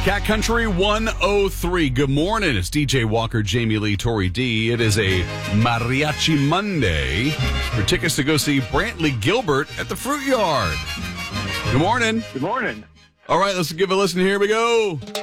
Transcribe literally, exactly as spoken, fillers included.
Cat Country one oh three. Good morning. It's D J Walker, Jamie Lee, Tori D. It is a Mariachi Monday for tickets to go see Brantley Gilbert at the Fruit Yard. Good morning. Good morning. All right, let's give a listen. Here we go.